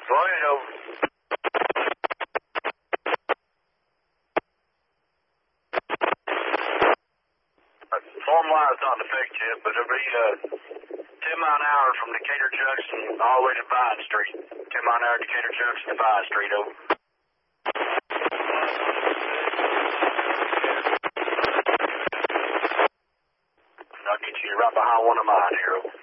Go ahead, over. Form line's not in effect yet, but it'll be 10 mile an hour from Decatur Junction all the way to Vine Street. 10 mile an hour Decatur Junction to Vine Street, over. I'll get you right behind one of mine here, over.